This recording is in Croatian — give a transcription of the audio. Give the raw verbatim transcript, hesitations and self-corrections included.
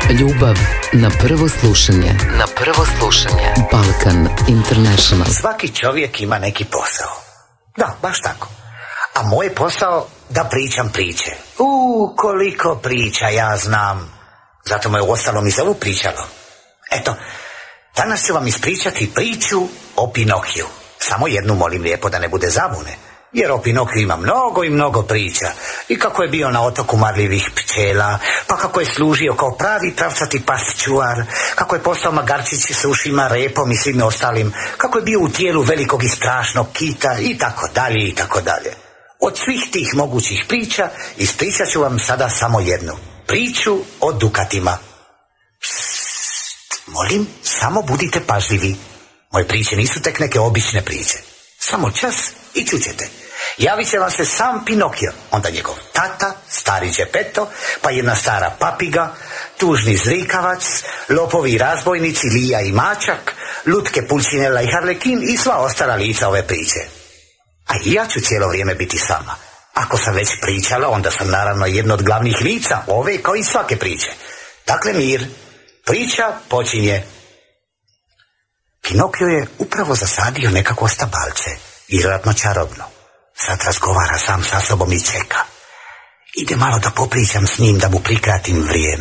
Ljubav na prvo slušanje. Na prvo slušanje. Balkan International. Svaki čovjek ima neki posao. Da, baš tako. A moj posao da pričam priče. U koliko priča ja znam. Zato me ostalo mi zovu pričalo. Eto, danas ću vam ispričati priču o Pinokiju. Samo jednu molim lijepo da ne bude zabune. Jer o Pinokiju ima mnogo i mnogo priča. I kako je bio na otoku marljivih pčela, pa kako je služio kao pravi pravcati pasčuvar, kako je postao magarčić s ušima, repom i svim ostalim, kako je bio u tijelu velikog i strašnog kita i tako dalje i tako dalje. Od svih tih mogućih priča ispričat ću vam sada samo jednu. Priču o dukatima. Psst, molim, samo budite pažljivi. Moje priče nisu tek neke obične priče. Samo čas i čućete. Javit će vam se sam Pinokio, onda njegov tata, stari Geppetto, pa jedna stara papiga, tužni zrikavac, lopovi i razbojnici, Lija i Mačak, lutke Pulcinella i Harlekin i sva ostala lica ove priče. A i ja ću cijelo vrijeme biti s vama. Ako sam već pričala, onda sam naravno jedno od glavnih lica, ove kao i svake priče. Dakle, mir. Priča počinje. Pinokio je upravo zasadio nekakvo stabalce, vjerojatno čarobno. Sad razgovara sam sa sobom i čeka. Ide malo da popričam s njim, da mu prikratim vrijeme.